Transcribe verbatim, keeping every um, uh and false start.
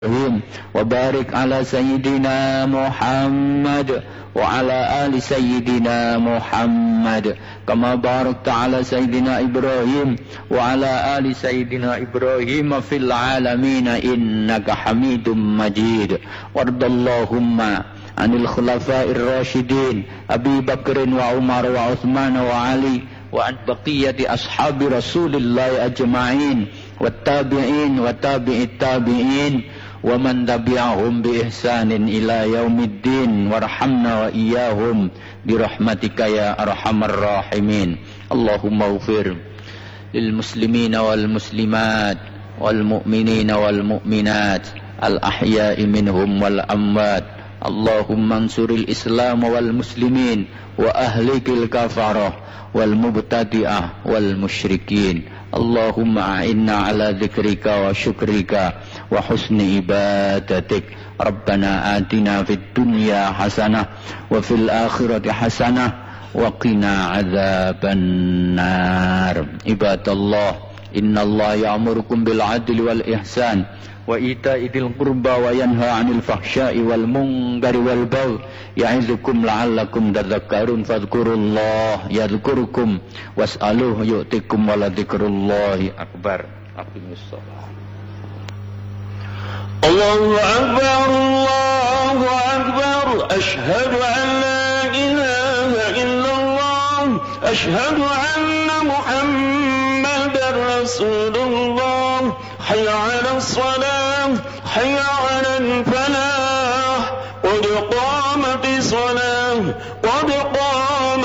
وبارك على سيدنا محمد وعلى آل سيدنا محمد كما باركت على سيدنا إبراهيم وعلى آل سيدنا إبراهيم في العالمين إنك حميد مجيد. وارض اللهم عن الخلفاء الراشدين أبي بكر وعمر وعثمان وعلي وعن بقية أصحاب رسول الله أجمعين والتابعين وتابع التابعين ومن تبعهم بإحسان إلى يوم الدين وارحمنا وإياهم برحمتك يا أرحم الراحمين. اللهم اغفر للمسلمين والمسلمات والمؤمنين والمؤمنات الأحياء منهم والأموات. اللهم انصر الإسلام والمسلمين وأهلك الكفرة والمبتدئة والمشركين. اللهم أعنا على ذكرك وشكرك وحسن عبادتك. ربنا آتنا في الدنيا حسنة وفي الآخرة حسنة وقنا عذاب النار. عباد الله إن الله يأمركم بالعدل والإحسان وإيتاء ذي القربى وينهى عن الفحشاء والمنكر والبغي يعظكم لعلكم تذكرون. فاذكروا الله يذكركم واسألوه يؤتكم ولذكر الله أكبر. أقيموا الصلاة. الله أكبر الله أكبر. أشهد أن لا إله إلا الله. أشهد أن محمدا رسول الله. حي على الصلاة حي على الفلاح قد قامت الصلاة قد